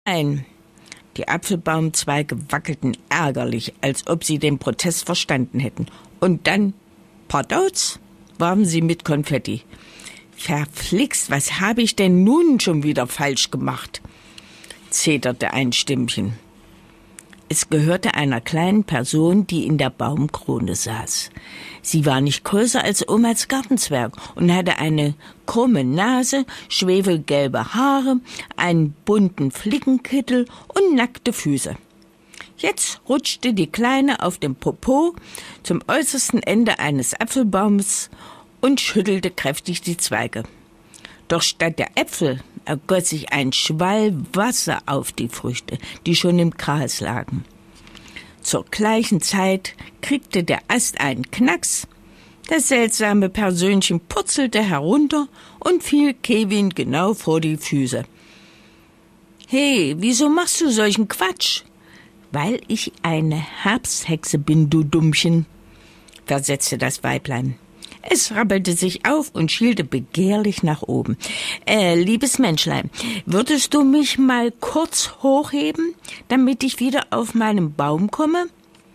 Nein. Die Apfelbaumzweige wackelten ärgerlich, als ob sie den Protest verstanden hätten. Und dann, pardons, warfen sie mit Konfetti. Verflixt, was habe ich denn nun schon wieder falsch gemacht? Zeterte ein Stimmchen. Es gehörte einer kleinen Person, die in der Baumkrone saß. Sie war nicht größer als Omas Gartenzwerg und hatte eine krumme Nase, schwefelgelbe Haare, einen bunten Flickenkittel und nackte Füße. Jetzt rutschte die Kleine auf dem Popo zum äußersten Ende eines Apfelbaums und schüttelte kräftig die Zweige. Doch statt der Äpfel ergoss sich ein Schwall Wasser auf die Früchte, die schon im Gras lagen. Zur gleichen Zeit kriegte der Ast einen Knacks, das seltsame Persönchen purzelte herunter und fiel Kevin genau vor die Füße. »Hey, wieso machst du solchen Quatsch?« »Weil ich eine Herbsthexe bin, du Dummchen«, versetzte das Weiblein. Es rappelte sich auf und schielte begehrlich nach oben. »Liebes Menschlein, würdest du mich mal kurz hochheben, damit ich wieder auf meinen Baum komme?«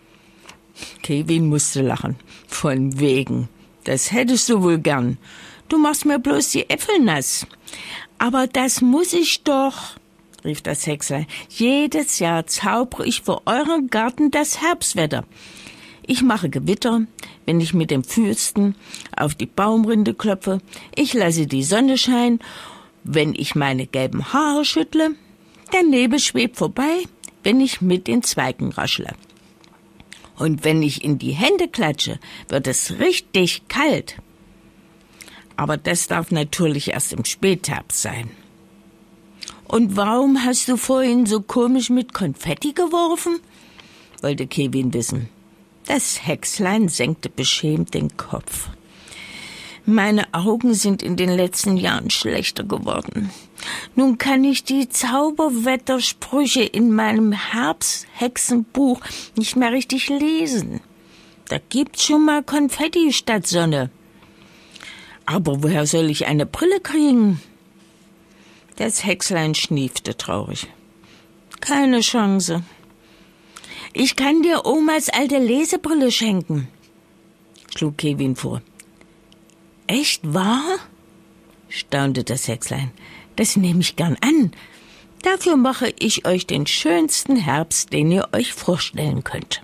Kevin musste lachen. »Von wegen. Das hättest du wohl gern. Du machst mir bloß die Äpfel nass.« »Aber das muss ich doch«, rief das Hexlein. »Jedes Jahr zaubere ich für euren Garten das Herbstwetter. Ich mache Gewitter, wenn ich mit den Füßen auf die Baumrinde klopfe. Ich lasse die Sonne scheinen, wenn ich meine gelben Haare schüttle. Der Nebel schwebt vorbei, wenn ich mit den Zweigen raschle. Und wenn ich in die Hände klatsche, wird es richtig kalt. Aber das darf natürlich erst im Spätherbst sein.« »Und warum hast du vorhin so komisch mit Konfetti geworfen?« wollte Kevin wissen. Das Hexlein senkte beschämt den Kopf. »Meine Augen sind in den letzten Jahren schlechter geworden. Nun kann ich die Zauberwettersprüche in meinem Herbsthexenbuch nicht mehr richtig lesen. Da gibt's schon mal Konfetti statt Sonne. Aber woher soll ich eine Brille kriegen?« Das Hexlein schniefte traurig. »Keine Chance. Ich kann dir Omas alte Lesebrille schenken«, schlug Kevin vor. »Echt wahr?«, staunte das Hexlein. »Das nehme ich gern an. Dafür mache ich euch den schönsten Herbst, den ihr euch vorstellen könnt.«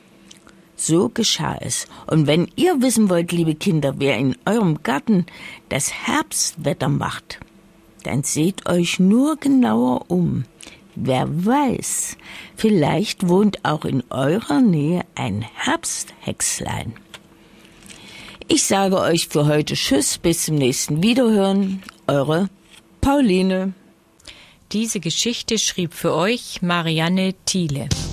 So geschah es. Und wenn ihr wissen wollt, liebe Kinder, wer in eurem Garten das Herbstwetter macht, dann seht euch nur genauer um. Wer weiß, vielleicht wohnt auch in eurer Nähe ein Herbsthexlein. Ich sage euch für heute Tschüss, bis zum nächsten Wiederhören. Eure Pauline. Diese Geschichte schrieb für euch Marianne Thiele.